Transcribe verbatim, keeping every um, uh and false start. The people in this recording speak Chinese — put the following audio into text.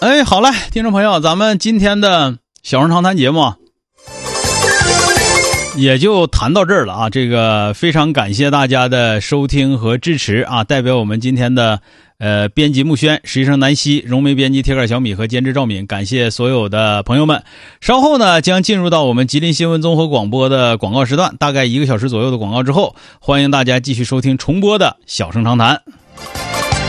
哎，好嘞，听众朋友，咱们今天的小声长谈节目也就谈到这儿了啊！这个非常感谢大家的收听和支持啊！代表我们今天的呃编辑木轩、实习生南希、融媒编辑铁杆小米和监制赵敏，感谢所有的朋友们。稍后呢，将进入到我们吉林新闻综合广播的广告时段，大概一个小时左右的广告之后，欢迎大家继续收听重播的小声长谈。